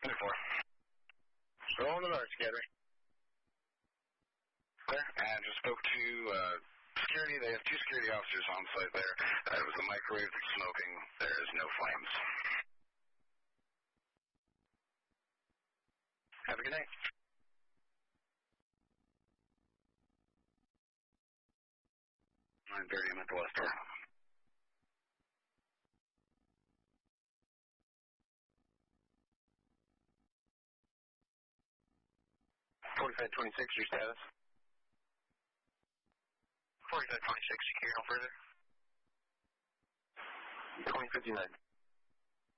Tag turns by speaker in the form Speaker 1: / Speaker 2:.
Speaker 1: Rolling the north, Gathering.
Speaker 2: Clear. And just spoke to security. They have 2 security officers on site there. It was a microwave that's smoking. There is no flames. Have a good night. 9:30, I'm at the west door.
Speaker 1: 4526, your status?
Speaker 3: 4526, secure, no further.
Speaker 1: 2059.